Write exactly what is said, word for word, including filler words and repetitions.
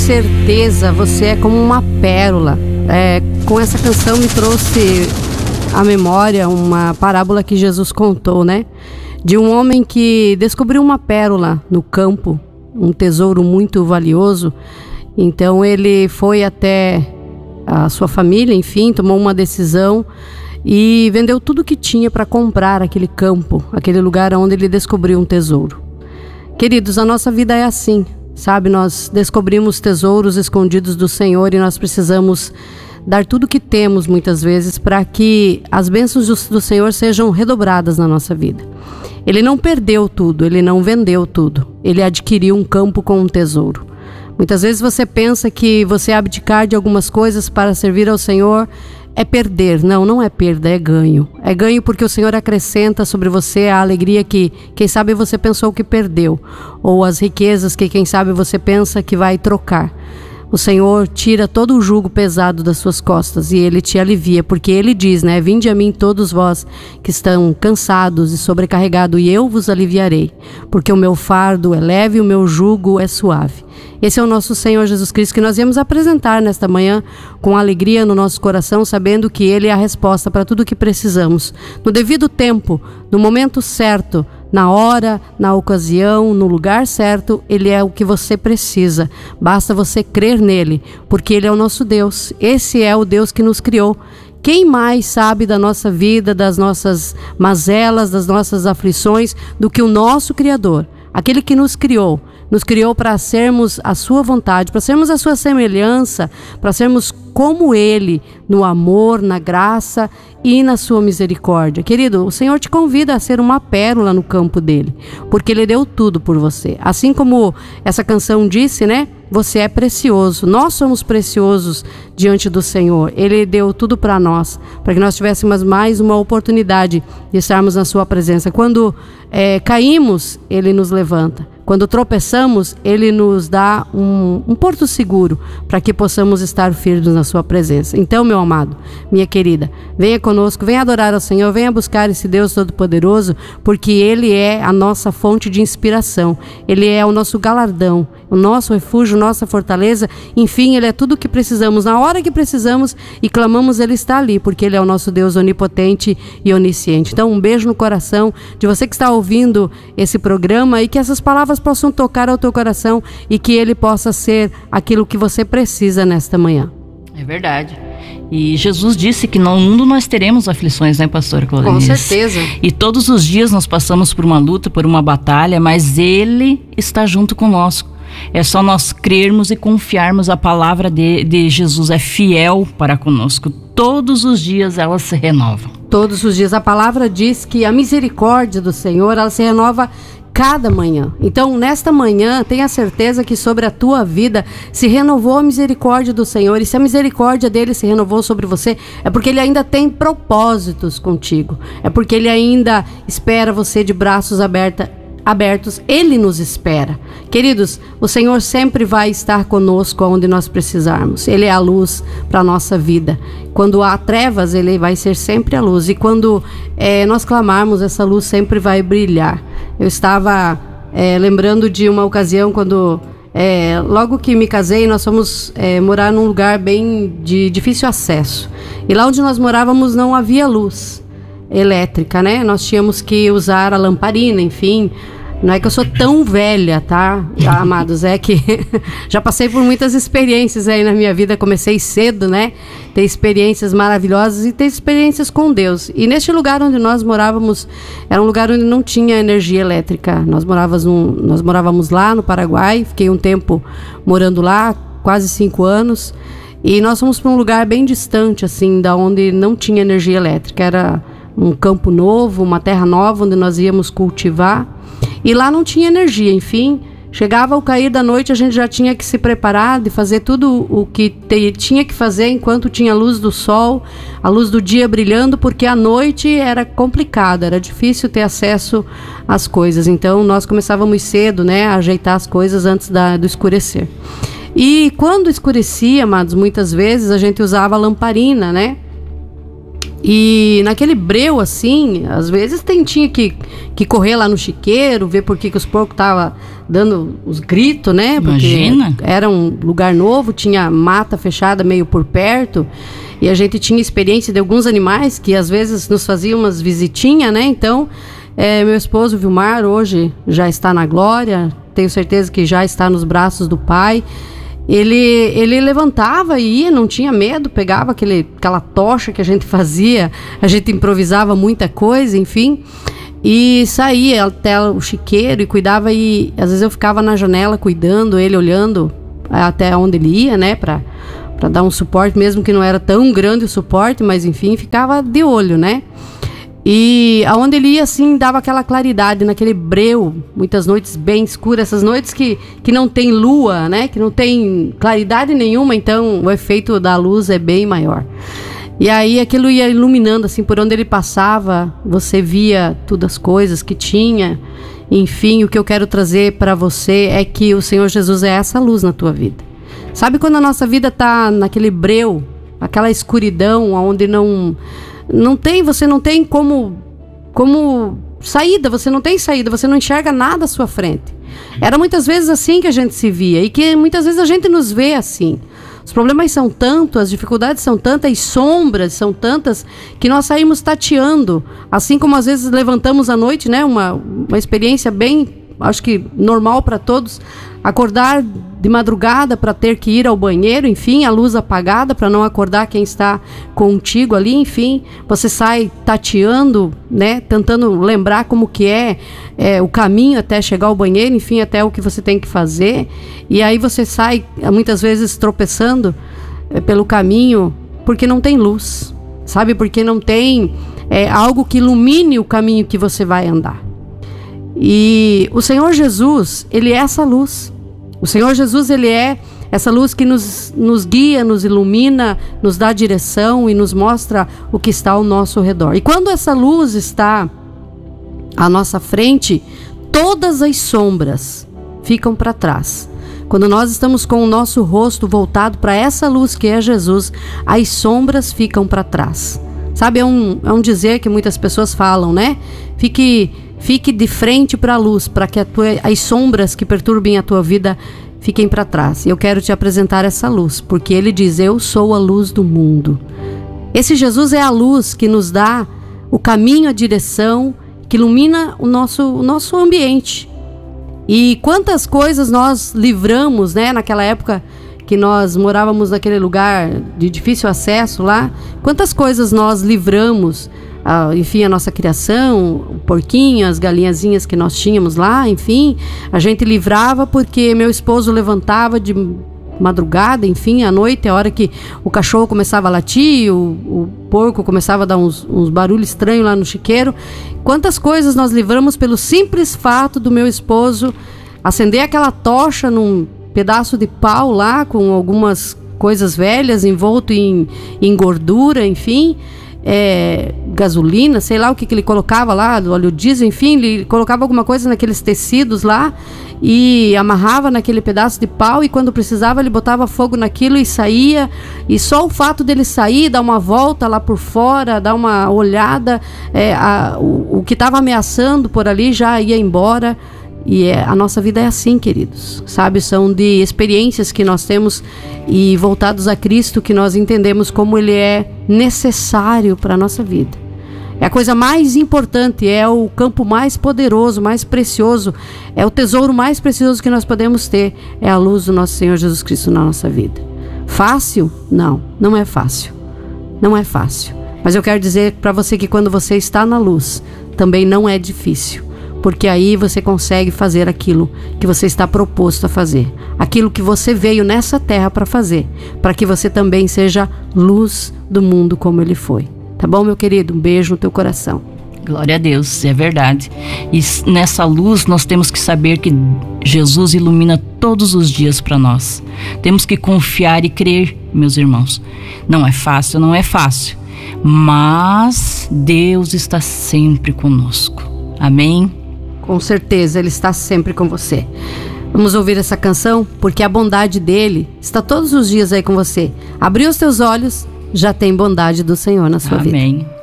certeza você é como uma pérola. É, com essa canção me trouxe à memória uma parábola que Jesus contou, né? De um homem que descobriu uma pérola no campo, um tesouro muito valioso. Então ele foi até a sua família, enfim, tomou uma decisão e vendeu tudo que tinha para comprar aquele campo, aquele lugar onde ele descobriu um tesouro. Queridos, a nossa vida é assim, sabe? Nós descobrimos tesouros escondidos do Senhor e nós precisamos dar tudo que temos muitas vezes para que as bênçãos do, do Senhor sejam redobradas na nossa vida. Ele não perdeu tudo, ele não vendeu tudo, ele adquiriu um campo com um tesouro. Muitas vezes você pensa que você abdicar de algumas coisas para servir ao Senhor é perder. Não, não é perda, é ganho. É ganho porque o Senhor acrescenta sobre você a alegria que, quem sabe, você pensou que perdeu, ou as riquezas que, quem sabe, você pensa que vai trocar. O Senhor tira todo o jugo pesado das suas costas e Ele te alivia, porque Ele diz, né? Vinde a mim todos vós que estão cansados e sobrecarregados, e eu vos aliviarei, porque o meu fardo é leve e o meu jugo é suave. Esse é o nosso Senhor Jesus Cristo, que nós viemos apresentar nesta manhã com alegria no nosso coração, sabendo que Ele é a resposta para tudo o que precisamos. No devido tempo, no momento certo, na hora, na ocasião, no lugar certo, Ele é o que você precisa. Basta você crer nele, porque Ele é o nosso Deus. Esse é o Deus que nos criou. Quem mais sabe da nossa vida, das nossas mazelas, das nossas aflições, do que o nosso Criador? Aquele que nos criou. Nos criou para sermos a sua vontade, para sermos a sua semelhança, para sermos como Ele, no amor, na graça e na sua misericórdia. Querido, o Senhor te convida a ser uma pérola no campo dele, porque Ele deu tudo por você. Assim como essa canção disse, né? Você é precioso, nós somos preciosos diante do Senhor. Ele deu tudo para nós, para que nós tivéssemos mais uma oportunidade de estarmos na sua presença. Quando é, caímos, Ele nos levanta. Quando tropeçamos, Ele nos dá um, um porto seguro para que possamos estar firmes na sua presença. Então, meu amado, minha querida, venha conosco, venha adorar ao Senhor, venha buscar esse Deus Todo-Poderoso, porque Ele é a nossa fonte de inspiração, Ele é o nosso galardão, o nosso refúgio, nossa fortaleza. Enfim, Ele é tudo o que precisamos, na hora que precisamos e clamamos, Ele está ali, porque Ele é o nosso Deus onipotente e onisciente. Então, um beijo no coração de você que está ouvindo esse programa e que essas palavras possam tocar ao teu coração e que ele possa ser aquilo que você precisa nesta manhã. É verdade. E Jesus disse que no mundo nós teremos aflições, né, pastora Claudinha? Com certeza. E todos os dias nós passamos por uma luta, por uma batalha, mas Ele está junto conosco. É só nós crermos e confiarmos. A palavra de, de Jesus é fiel para conosco. Todos os dias ela se renova. Todos os dias. A palavra diz que a misericórdia do Senhor, ela se renova cada manhã. Então, nesta manhã, tenha certeza que sobre a tua vida se renovou a misericórdia do Senhor. E se a misericórdia dele se renovou sobre você, é porque ele ainda tem propósitos contigo. É porque ele ainda espera você de braços abertos. abertos, Ele nos espera. Queridos, o Senhor sempre vai estar conosco onde nós precisarmos. Ele é a luz para a nossa vida. Quando há trevas, Ele vai ser sempre a luz. E quando é, nós clamarmos, essa luz sempre vai brilhar. Eu estava é, lembrando de uma ocasião quando, é, logo que me casei, nós fomos é, morar num lugar bem de difícil acesso. E lá onde nós morávamos não havia luz elétrica, né? Nós tínhamos que usar a lamparina, enfim. Não é que eu sou tão velha, tá, amados? É que já passei por muitas experiências aí na minha vida. Comecei cedo, né? Ter experiências maravilhosas e ter experiências com Deus. E neste lugar onde nós morávamos, era um lugar onde não tinha energia elétrica. Nós morávamos, num, nós morávamos lá no Paraguai. Fiquei um tempo morando lá, quase cinco anos. E nós fomos para um lugar bem distante, assim, da onde não tinha energia elétrica. Era um campo novo, uma terra nova, onde nós íamos cultivar. E lá não tinha energia, enfim. Chegava ao cair da noite, a gente já tinha que se preparar de fazer tudo o que te, tinha que fazer enquanto tinha a luz do sol, a luz do dia brilhando, porque à noite era complicado, era difícil ter acesso às coisas. Então nós começávamos cedo, né, a ajeitar as coisas antes da, do escurecer. E quando escurecia, amados, muitas vezes a gente usava a lamparina, né? E naquele breu, assim, às vezes tem, tinha que, que correr lá no chiqueiro, ver por que, que os porcos estavam dando os gritos, né? Porque Imagina. Era um lugar novo, tinha mata fechada meio por perto. E a gente tinha experiência de alguns animais que às vezes nos faziam umas visitinhas, né? Então, é, meu esposo Vilmar hoje já está na glória, tenho certeza que já está nos braços do Pai. Ele, ele levantava e ia, não tinha medo, pegava aquele, aquela tocha que a gente fazia, a gente improvisava muita coisa, enfim, e saía até o chiqueiro e cuidava, e às vezes eu ficava na janela cuidando, ele olhando até onde ele ia, né, pra, pra dar um suporte, mesmo que não era tão grande o suporte, mas enfim, ficava de olho, né. E aonde ele ia, assim, dava aquela claridade naquele breu, muitas noites bem escuras, essas noites que, que não tem lua, né? Que não tem claridade nenhuma, então o efeito da luz é bem maior. E aí aquilo ia iluminando, assim, por onde ele passava, você via todas as coisas que tinha. Enfim, o que eu quero trazer para você é que o Senhor Jesus é essa luz na tua vida. Sabe quando a nossa vida tá naquele breu, aquela escuridão, onde não... Não tem, você não tem como, como saída, você não tem saída, você não enxerga nada à sua frente. Era muitas vezes assim que a gente se via e que muitas vezes a gente nos vê assim. Os problemas são tantos, as dificuldades são tantas, as sombras são tantas que nós saímos tateando. Assim como às vezes levantamos à noite, né? Uma, uma experiência bem, acho que normal para todos, acordar de madrugada para ter que ir ao banheiro, enfim, a luz apagada para não acordar quem está contigo ali, enfim, você sai tateando, né, tentando lembrar como que é, é o caminho até chegar ao banheiro, enfim, até o que você tem que fazer, e aí você sai muitas vezes tropeçando é, pelo caminho porque não tem luz, sabe, porque não tem é, algo que ilumine o caminho que você vai andar. E o Senhor Jesus, Ele é essa luz. O Senhor Jesus, Ele é essa luz que nos, nos guia, nos ilumina, nos dá direção e nos mostra o que está ao nosso redor. E quando essa luz está à nossa frente, todas as sombras ficam para trás. Quando nós estamos com o nosso rosto voltado para essa luz que é Jesus, as sombras ficam para trás. Sabe, é um, é um dizer que muitas pessoas falam, né? Fique... Fique de frente para a luz, para que a tua, as sombras que perturbem a tua vida fiquem para trás. E eu quero te apresentar essa luz, porque Ele diz, eu sou a luz do mundo. Esse Jesus é a luz que nos dá o caminho, a direção, que ilumina o nosso, o nosso ambiente. E quantas coisas nós livramos, né, naquela época que nós morávamos naquele lugar de difícil acesso lá, quantas coisas nós livramos, ah, enfim, a nossa criação, o porquinho, as galinhazinhas que nós tínhamos lá, enfim, a gente livrava porque meu esposo levantava de madrugada, enfim, à noite, a hora que o cachorro começava a latir, o, o porco começava a dar uns, uns barulhos estranhos lá no chiqueiro. Quantas coisas nós livramos pelo simples fato do meu esposo acender aquela tocha num pedaço de pau lá, com algumas coisas velhas, envolto em, em gordura, enfim, é, gasolina, sei lá o que, que ele colocava lá, do óleo diesel, enfim, ele colocava alguma coisa naqueles tecidos lá e amarrava naquele pedaço de pau, e quando precisava ele botava fogo naquilo e saía, e só o fato dele sair, dar uma volta lá por fora, dar uma olhada, é, a, o, o que estava ameaçando por ali já ia embora. E é, a nossa vida é assim, queridos, sabe? São de experiências que nós temos e voltados a Cristo que nós entendemos como Ele é necessário para a nossa vida. É a coisa mais importante, é o campo mais poderoso, mais precioso, é o tesouro mais precioso que nós podemos ter, é a luz do nosso Senhor Jesus Cristo na nossa vida. Fácil? Não, não é fácil. Não é fácil. Mas eu quero dizer para você que quando você está na luz, também não é difícil. Porque aí você consegue fazer aquilo que você está proposto a fazer. Aquilo que você veio nessa terra para fazer. Para que você também seja luz do mundo como Ele foi. Tá bom, meu querido? Um beijo no teu coração. Glória a Deus, é verdade. E nessa luz nós temos que saber que Jesus ilumina todos os dias para nós. Temos que confiar e crer, meus irmãos. Não é fácil, não é fácil. Mas Deus está sempre conosco. Amém? Com certeza, Ele está sempre com você. Vamos ouvir essa canção, porque a bondade dEle está todos os dias aí com você. Abriu os teus olhos, já tem bondade do Senhor na sua vida. Amém.